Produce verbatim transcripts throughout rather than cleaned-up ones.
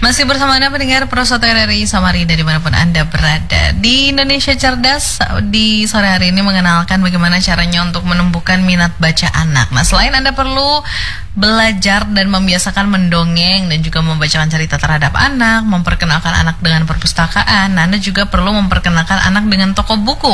Masih bersama Anda pendengar Prosoto R R I Samarinda dimanapun Anda berada. Di Indonesia Cerdas di sore hari ini mengenalkan bagaimana caranya untuk menumbuhkan minat baca anak. Nah, selain Anda perlu belajar dan membiasakan mendongeng dan juga membacakan cerita terhadap anak, memperkenalkan anak dengan perpustakaan, Anda juga perlu memperkenalkan anak dengan toko buku.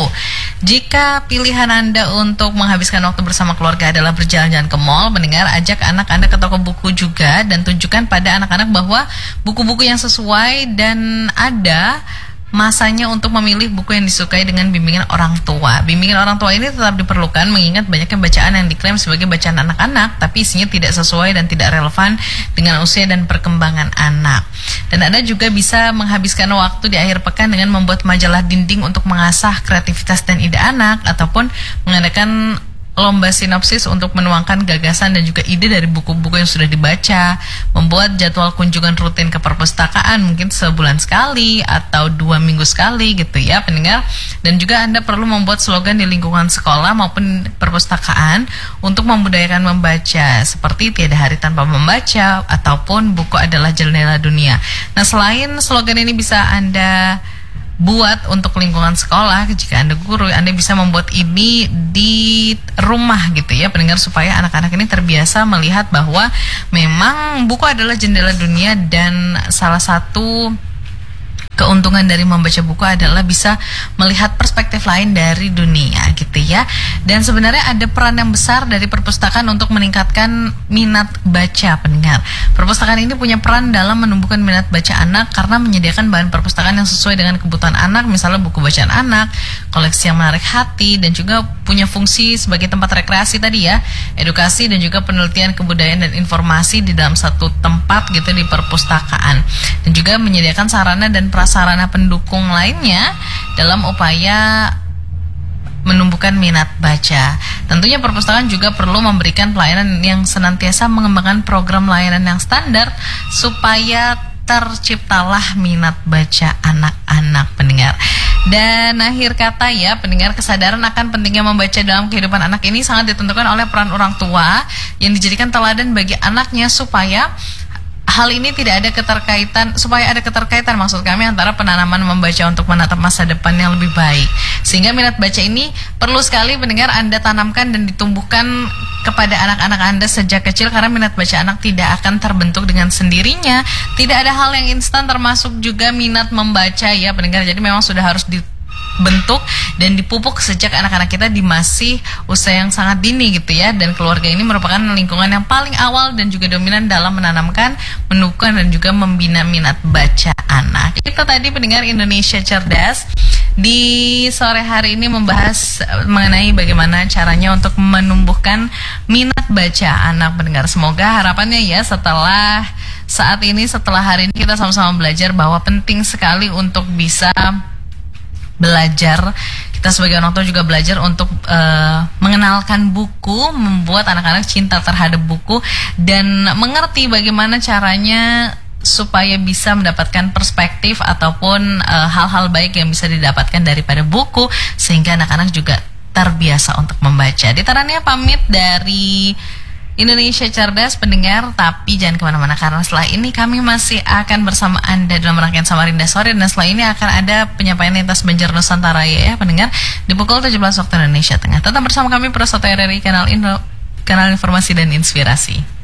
Jika pilihan Anda untuk menghabiskan waktu bersama keluarga adalah berjalan-jalan ke mall, mendengar ajak anak Anda ke toko buku juga dan tunjukkan pada anak-anak bahwa buku-buku yang sesuai dan ada masanya untuk memilih buku yang disukai dengan bimbingan orang tua. Bimbingan orang tua ini tetap diperlukan mengingat banyaknya bacaan yang diklaim sebagai bacaan anak-anak tapi isinya tidak sesuai dan tidak relevan dengan usia dan perkembangan anak. Dan Anda juga bisa menghabiskan waktu di akhir pekan dengan membuat majalah dinding untuk mengasah kreativitas dan ide anak ataupun mengadakan lomba sinopsis untuk menuangkan gagasan dan juga ide dari buku-buku yang sudah dibaca, membuat jadwal kunjungan rutin ke perpustakaan mungkin sebulan sekali atau dua minggu sekali gitu ya pendengar. Dan juga Anda perlu membuat slogan di lingkungan sekolah maupun perpustakaan untuk membudayakan membaca seperti tiada hari tanpa membaca ataupun buku adalah jendela dunia. Nah, selain slogan ini bisa Anda buat untuk lingkungan sekolah, jika Anda guru, Anda bisa membuat ini di rumah gitu ya pendengar, supaya anak-anak ini terbiasa melihat bahwa memang buku adalah jendela dunia dan salah satu keuntungan dari membaca buku adalah bisa melihat perspektif lain dari dunia gitu ya. Dan sebenarnya ada peran yang besar dari perpustakaan untuk meningkatkan minat baca pendengar. Perpustakaan ini punya peran dalam menumbuhkan minat baca anak karena menyediakan bahan perpustakaan yang sesuai dengan kebutuhan anak, misalnya buku bacaan anak, koleksi yang menarik hati, dan juga punya fungsi sebagai tempat rekreasi tadi ya, edukasi dan juga penelitian kebudayaan dan informasi di dalam satu tempat gitu di perpustakaan. Dan juga menyediakan sarana dan prasarana pendukung lainnya dalam upaya menumbuhkan minat baca. Tentunya perpustakaan juga perlu memberikan pelayanan yang senantiasa mengembangkan program layanan yang standar supaya terciptalah minat baca anak-anak pendengar. Dan akhir kata ya pendengar, kesadaran akan pentingnya membaca dalam kehidupan anak ini sangat ditentukan oleh peran orang tua yang dijadikan teladan bagi anaknya supaya hal ini tidak ada keterkaitan, supaya ada keterkaitan maksud kami antara penanaman membaca untuk menatap masa depan yang lebih baik. Sehingga minat baca ini perlu sekali pendengar Anda tanamkan dan ditumbuhkan kepada anak-anak Anda sejak kecil, karena minat baca anak tidak akan terbentuk dengan sendirinya. Tidak ada hal yang instan, termasuk juga minat membaca ya pendengar. Jadi memang sudah harus di bentuk dan dipupuk sejak anak-anak kita di masih usia yang sangat dini gitu ya. Dan keluarga ini merupakan lingkungan yang paling awal dan juga dominan dalam menanamkan, menumbuhkan dan juga membina minat baca anak. Kita tadi pendengar Indonesia Cerdas di sore hari ini membahas mengenai bagaimana caranya untuk menumbuhkan minat baca anak pendengar. Semoga harapannya ya setelah saat ini, setelah hari ini kita sama-sama belajar bahwa penting sekali untuk bisa belajar, kita sebagai orang tua juga belajar untuk uh, mengenalkan buku, membuat anak-anak cinta terhadap buku dan mengerti bagaimana caranya supaya bisa mendapatkan perspektif ataupun uh, hal-hal baik yang bisa didapatkan daripada buku, sehingga anak-anak juga terbiasa untuk membaca. Ditarannya pamit dari Indonesia Cerdas pendengar, tapi jangan kemana-mana karena setelah ini kami masih akan bersama Anda dalam rangkaian Samarinda Sore, dan setelah ini akan ada penyampaian lintas Banjar Nusantara ya pendengar di pukul tujuh belas waktu Indonesia Tengah. Tetap bersama kami Prosoto R R I, kanal, Indo, kanal informasi dan inspirasi.